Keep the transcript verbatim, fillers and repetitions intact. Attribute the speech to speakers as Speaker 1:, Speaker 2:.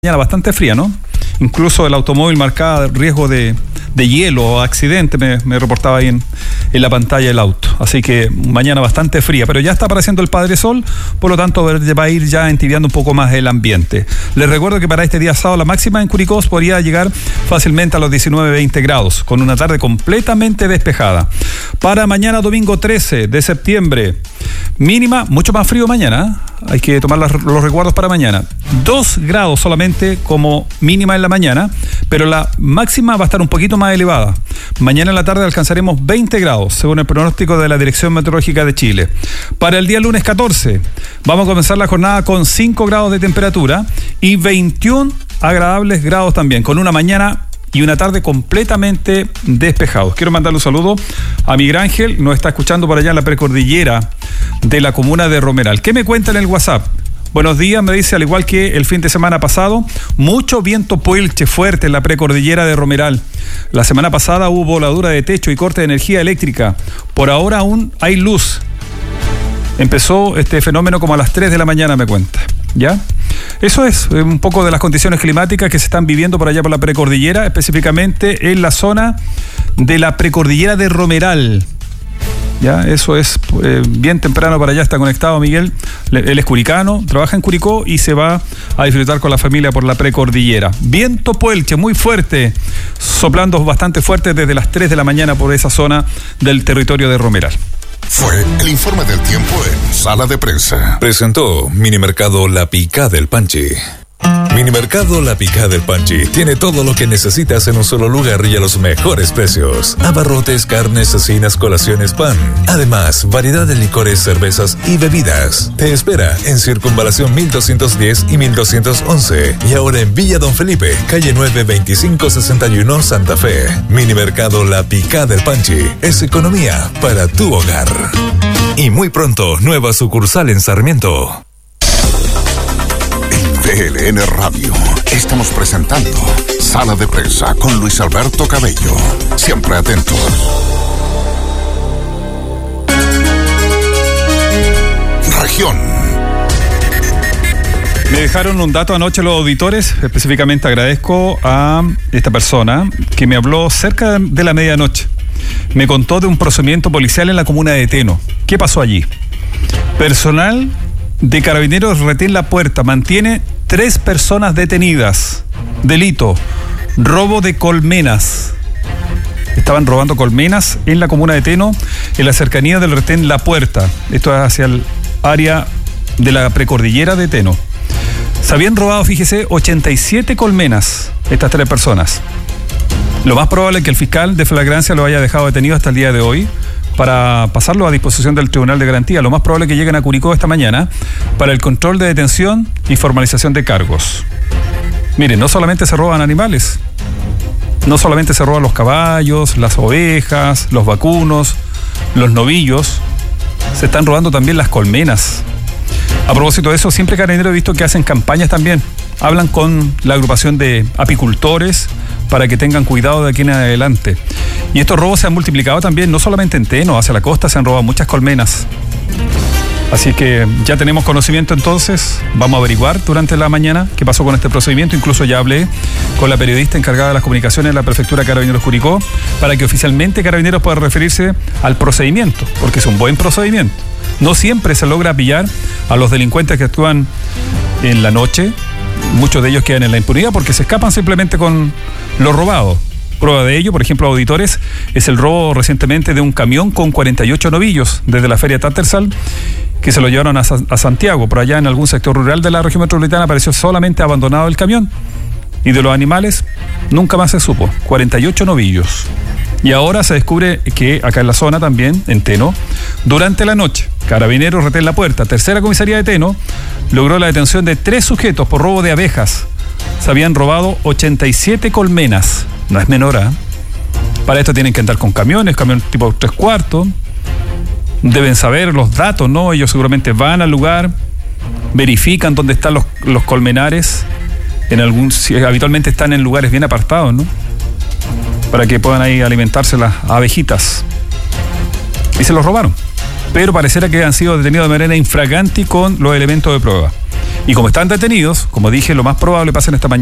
Speaker 1: Mañana bastante fría, ¿no? Incluso el automóvil marcaba riesgo de, de hielo o accidente, me, me reportaba ahí en, en la pantalla el auto. Así que mañana bastante fría, pero ya está apareciendo el Padre Sol, por lo tanto va a ir ya entibiando un poco más el ambiente. Les recuerdo que para este día sábado la máxima en Curicó podría llegar fácilmente a los diecinueve a veinte grados, con una tarde completamente despejada. Para mañana domingo trece de septiembre, mínima, mucho más frío mañana, ¿eh? Hay que tomar las, los resguardos para mañana. dos grados solamente como mínima en la mañana, pero la máxima va a estar un poquito más elevada. Mañana en la tarde alcanzaremos veinte grados, según el pronóstico de la Dirección Meteorológica de Chile. Para el día lunes catorce, vamos a comenzar la jornada con cinco grados de temperatura y veintiún agradables grados también, con una mañana y una tarde completamente despejados. Quiero mandarle un saludo a Miguel Ángel, nos está escuchando por allá en la precordillera de la comuna de Romeral. ¿Qué me cuenta en el WhatsApp? Buenos días, me dice, al igual que el fin de semana pasado, mucho viento puelche fuerte en la precordillera de Romeral. La semana pasada hubo voladura de techo y corte de energía eléctrica. Por ahora aún hay luz. Empezó este fenómeno como a las tres de la mañana, me cuenta. ¿Ya? Eso es un poco de las condiciones climáticas que se están viviendo por allá por la precordillera, específicamente en la zona de la precordillera de Romeral. Ya, eso es eh, bien temprano para allá, está conectado Miguel, él es curicano, trabaja en Curicó y se va a disfrutar con la familia por la precordillera. Viento puelche muy fuerte, soplando bastante fuerte desde las tres de la mañana por esa zona del territorio de Romeral.
Speaker 2: Fue el informe del tiempo en Sala de Prensa.
Speaker 3: Presentó Minimercado La Picá del Panchi. Minimercado La Picá del Panchi tiene todo lo que necesitas en un solo lugar y a los mejores precios. Abarrotes, carnes, cecinas, colaciones, pan. Además, variedad de licores, cervezas y bebidas. Te espera en Circunvalación mil doscientos diez y mil doscientos once. Y ahora en Villa Don Felipe, calle nueve veinticinco sesenta y uno, Santa Fe. Minimercado La Picá del Panchi es economía para tu hogar. Y muy pronto, nueva sucursal en Sarmiento.
Speaker 2: D L N Radio. Estamos presentando Sala de Prensa con Luis Alberto Cabello. Siempre atentos. Región.
Speaker 1: Me dejaron un dato anoche los auditores, específicamente agradezco a esta persona que me habló cerca de la medianoche. Me contó de un procedimiento policial en la comuna de Teno. ¿Qué pasó allí? Personal de Carabineros retén la puerta, mantiene tres personas detenidas. Delito, robo de colmenas. Estaban robando colmenas en la comuna de Teno, en la cercanía del retén La Puerta. Esto es hacia el área de la precordillera de Teno. Se habían robado, fíjese, ochenta y siete colmenas estas tres personas. Lo más probable es que el fiscal de flagrancia lo haya dejado detenido hasta el día de hoy para pasarlo a disposición del Tribunal de Garantía. Lo más probable es que lleguen a Curicó esta mañana para el control de detención y formalización de cargos. Miren, no solamente se roban animales, no solamente se roban los caballos, las ovejas, los vacunos, los novillos, se están robando también las colmenas. A propósito de eso, siempre Carabineros he visto que hacen campañas también. Hablan con la agrupación de apicultores para que tengan cuidado de aquí en adelante. Y estos robos se han multiplicado también, no solamente en Teno, hacia la costa se han robado muchas colmenas. Así que ya tenemos conocimiento entonces, vamos a averiguar durante la mañana qué pasó con este procedimiento. Incluso ya hablé con la periodista encargada de las comunicaciones de la Prefectura Carabineros Curicó para que oficialmente Carabineros pueda referirse al procedimiento, porque es un buen procedimiento. No siempre se logra pillar a los delincuentes que actúan en la noche. Muchos de ellos quedan en la impunidad porque se escapan simplemente con lo robado. Prueba de ello, por ejemplo, auditores, es el robo recientemente de un camión con cuarenta y ocho novillos desde la feria Tattersall, que se lo llevaron a, a Santiago. Por allá en algún sector rural de la región metropolitana apareció solamente abandonado el camión. Y de los animales nunca más se supo. cuarenta y ocho novillos. Y ahora se descubre que acá en la zona también, en Teno, durante la noche, Carabineros retén La Puerta, tercera comisaría de Teno, logró la detención de tres sujetos por robo de abejas. Se habían robado ochenta y siete colmenas. No es menor, ¿eh? Para esto tienen que andar con camiones, camión tipo tres cuartos. Deben saber los datos, ¿no? Ellos seguramente van al lugar, verifican dónde están los, los colmenares. En algún, habitualmente están en lugares bien apartados, ¿no? Para que puedan ahí alimentarse las abejitas. Y se los robaron. Pero pareciera que han sido detenidos de manera infragante con los elementos de prueba. Y como están detenidos, como dije, lo más probable pasa en esta mañana.